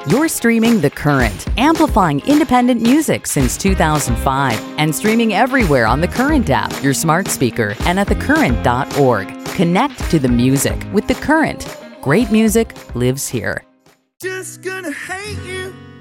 You're streaming The Current, amplifying independent music since 2005 and streaming everywhere on The Current app, your smart speaker, and at thecurrent.org. Connect to the music with The Current. Great music lives here. Just gonna hate you.